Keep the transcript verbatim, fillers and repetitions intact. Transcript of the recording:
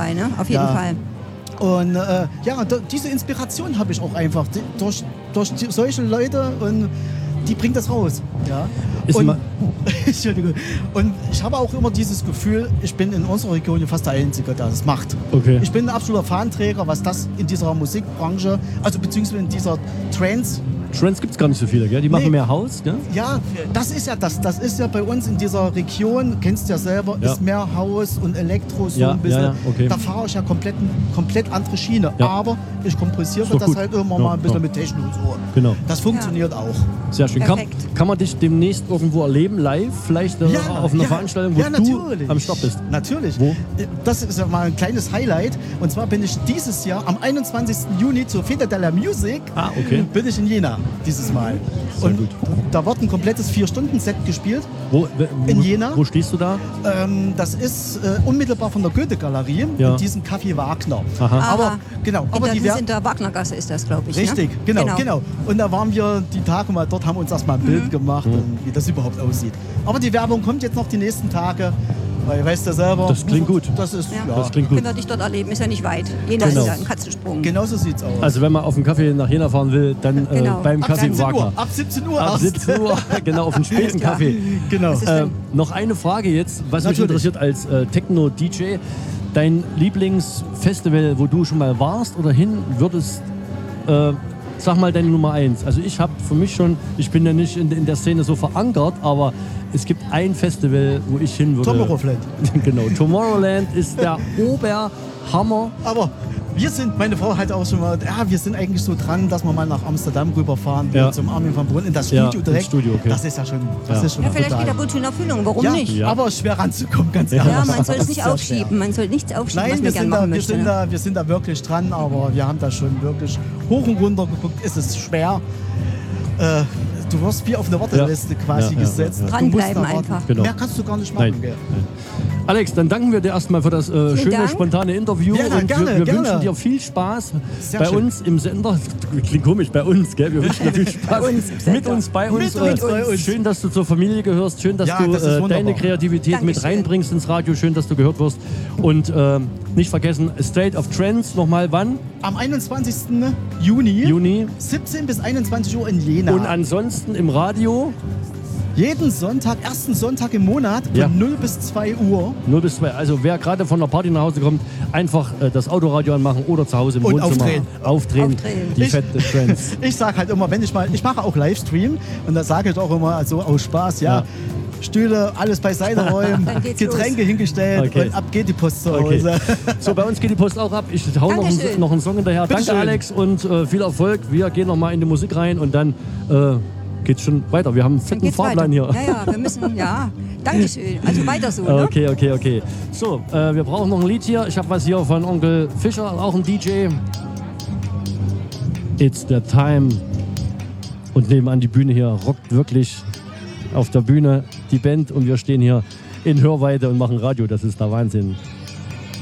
dabei, ne? Auf jeden Ja. Fall. Und äh, ja, da, diese Inspiration habe ich auch einfach die, durch, durch die, solche Leute und die bringt das raus. Ja. Ist Und, ma- Entschuldigung. Und ich habe auch immer dieses Gefühl, ich bin in unserer Region fast der Einzige, der das macht. Okay. Ich bin ein absoluter Fahnenträger, was das in dieser Musikbranche, also beziehungsweise in dieser Trance. Trends gibt es gar nicht so viele, gell? Die machen Nee. mehr Haus, gell? Ja, das ist ja das. Das ist ja bei uns in dieser Region, kennst du ja selber, Ja. ist mehr Haus und Elektro so Ja, ein bisschen. ja, ja, okay. Da fahre ich ja komplett, komplett andere Schiene. Ja. Aber ich kompensiere Ist doch das gut. halt immer Ja, mal ein bisschen ja. mit Techno und so. Genau. Das funktioniert auch. Sehr schön. Kann, Perfekt. kann man dich demnächst irgendwo erleben, live? Vielleicht äh, auf einer ja, Veranstaltung, wo ja, du natürlich. am Start bist? Natürlich. Wo? Das ist ja mal ein kleines Highlight. Und zwar bin ich dieses Jahr am einundzwanzigsten Juni zur Fete della Music. Ah, okay. Bin ich in Jena dieses Mal. Sehr und gut. da wird ein komplettes vier-Stunden-Set gespielt. Wo, wo, In Jena? Wo stehst du da? Ähm, das ist äh, unmittelbar von der Goethe-Galerie, Ja. in diesem Café Wagner. Aha. Aber Aha. genau, In aber der, die das werden in der Wagnergasse ist das, glaube ich. richtig, ne? genau, genau, Und da waren wir die Tage mal dort, haben uns erstmal ein Bild gemacht, Mhm. und wie das überhaupt aussieht. Aber die Werbung kommt jetzt noch die nächsten Tage, weil weißt du selber. Das klingt gut. Das ist Ja. ja. Das klingt gut. Können wir dich dort erleben, ist ja nicht weit. Jena Genau. ist ja ein Katzensprung. Genau so sieht's aus. Also wenn man auf einen Kaffee nach Jena fahren will, dann äh, Genau. beim ab Kaffee siebzehn Uhr, Wagner. ab siebzehn Uhr Ab erst. siebzehn Uhr, genau, auf einen späten Ja. Kaffee. Genau. Das ist Äh, dann- noch eine Frage jetzt, was mich Natürlich. interessiert als äh, Techno-D J. Dein Lieblingsfestival, wo du schon mal warst oder hin würdest, äh, sag mal deine Nummer eins. Also ich habe für mich schon, ich bin ja nicht in, in der Szene so verankert, aber es gibt ein Festival, wo ich hin würde. Tomorrowland. Genau, Tomorrowland ist der Oberhammer. Aber wir sind, meine Frau hat auch schon mal, ja, wir sind eigentlich so dran, dass wir mal nach Amsterdam rüberfahren, Ja. zum Armin van Buuren, in das Ja, Studio ins direkt. Studio, okay. Das ist ja schon, das Ja. ist schon Ja, vielleicht total. geht der Wunsch in Erfüllung, warum ja, nicht? Ja. aber schwer ranzukommen, ganz ehrlich. Ja, man soll Das es ist nicht sehr schwer. aufschieben. Man soll nichts aufschieben, Nein, was wir man gerne sind, da, machen wir, möchte. sind Ne? da, wir sind da wirklich dran, aber wir haben da schon wirklich hoch und runter geguckt. Es ist schwer. Äh, du wirst wie auf eine Warteliste Ja. quasi Ja, ja, gesetzt. ja, Du Dranbleiben musst da warten. einfach. Genau. Mehr kannst du gar nicht machen. Nein. Gell? Alex, dann danken wir dir erstmal für das äh, schöne, Dank. spontane Interview. Ja, und gerne, wir, wir gerne. wünschen dir viel Spaß Sehr bei schön. uns im Sender. Klingt komisch, bei uns, gell? Wir wünschen dir viel Spaß. Bei uns im Sender. Mit uns, bei uns. Mit uns, Äh, bei uns. Schön, dass du zur Familie gehörst. Schön, dass Ja, du das ist äh, wunderbar. deine Kreativität mit Dankeschön. reinbringst ins Radio. Schön, dass du gehört wirst. Und äh, nicht vergessen, State of Trends nochmal wann? Am einundzwanzigsten Juni, Juni. siebzehn bis einundzwanzig Uhr in Jena. Und ansonsten im Radio Jeden Sonntag, ersten Sonntag im Monat von Ja. null bis zwei Uhr. null bis zwei. Also wer gerade von der Party nach Hause kommt, einfach äh, das Autoradio anmachen oder zu Hause im Und Wohnzimmer aufdrehen. aufdrehen. Aufdrehen. Die Ich- fette Trends. Ich sage halt immer, wenn ich mal, ich mache auch Livestream und da sage ich auch immer, also aus Spaß, ja, Ja. Stühle, alles beiseite räumen, Dann geht's Getränke los. hingestellt Okay. und ab geht die Post zu Okay. Hause. So, bei uns geht die Post auch ab. Ich hau noch, einen- Dankeschön. noch einen Song hinterher. Danke, Bitteschön. Alex, und äh, viel Erfolg. Wir gehen noch mal in die Musik rein und dann äh, geht's schon weiter. Wir haben einen Dann fetten geht's Fahrplan weiter. hier. Ja, ja, wir müssen, ja. Dankeschön. Also weiter so, ne? Okay, okay, okay. So, äh, wir brauchen noch ein Lied hier. Ich habe was hier von Onkel Fischer, auch ein D J. It's the time. Und nebenan die Bühne hier rockt wirklich auf der Bühne die Band und wir stehen hier in Hörweite und machen Radio. Das ist der Wahnsinn.